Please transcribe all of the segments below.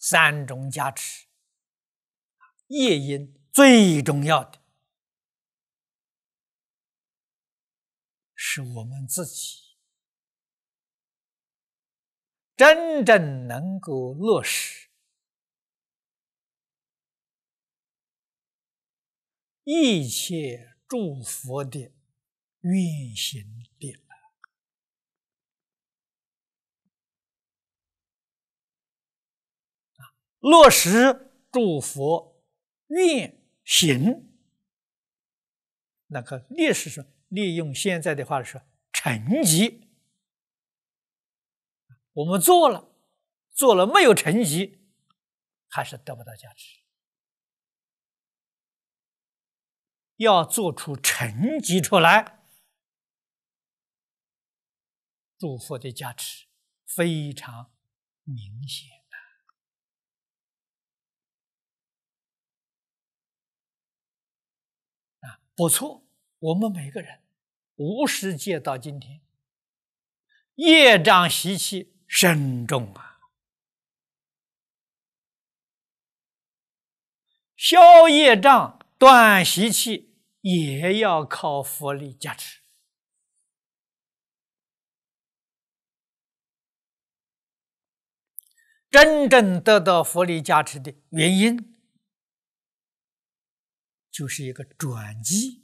三种加持，业因最重要的是我们自己真正能够落实一切诸佛的愿行的。落实诸佛愿行，那个烈士说，利用现在的话说，成绩，我们做了没有成绩，还是得不到加持。要做出成绩出来，诸佛的加持非常明显。不错，我们每个人无始界到今天，业障习气深重啊，消业障断习气也要靠佛力加持。真正得到佛力加持的原因，就是一个转机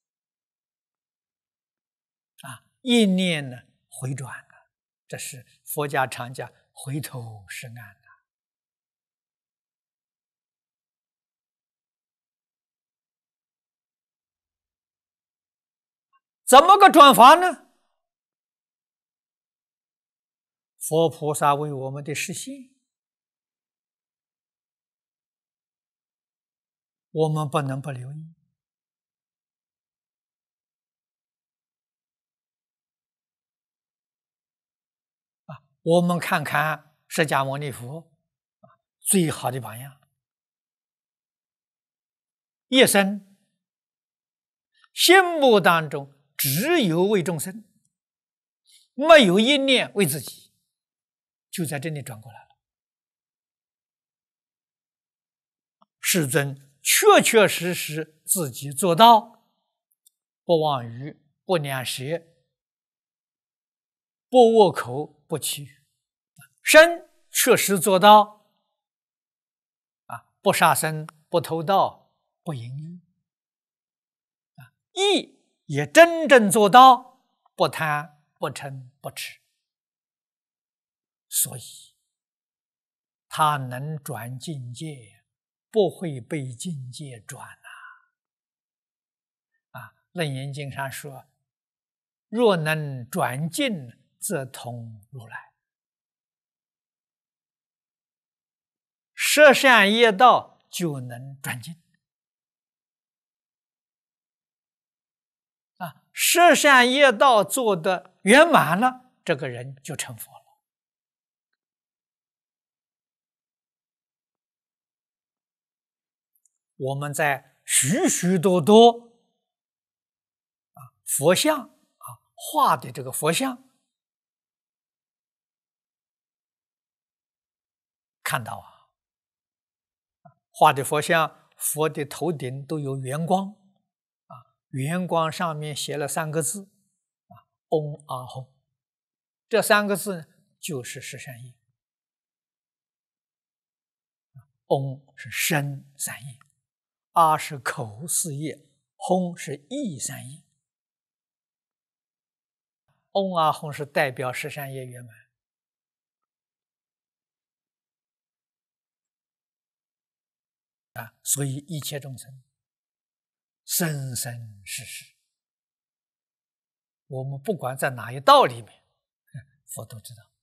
啊，一念呢回转了，这是佛家常讲回头是岸啊。怎么个转法呢？佛菩萨为我们的示现，我们不能不留意。我们看看释迦牟尼佛最好的榜样，一生心目当中只有为众生，没有一念为自己，就在这里转过来了。世尊确确实实自己做到，不妄语，不两舌，不恶口，不绮语。身确实做到不杀生，不偷盗，不淫欲。意也真正做到，不贪，不嗔，不痴。所以他能转境界，不会被境界转楞严经上说，若能转境，则通如来。摄善业道就能转境摄善业道做得圆满了，这个人就成佛了。我们在许许多多佛像画的这个佛像看到画的佛像，佛的头顶都有圆光圆光上面写了3个字嗡阿吽，这3个字就是十善业。嗡是身三业，阿是口4业，吽是意3业。嗡阿吽是代表十善业圆满所以一切众生生生世世，我们不管在哪一道里面，佛都知道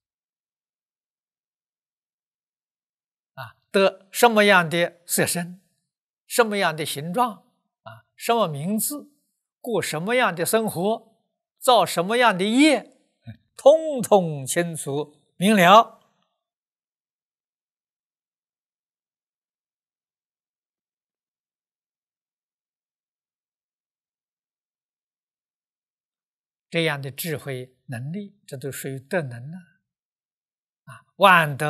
得什么样的色身，什么样的形状什么名字，过什么样的生活，造什么样的业，通通清楚明了。这样的智慧能力，这都属于德能万德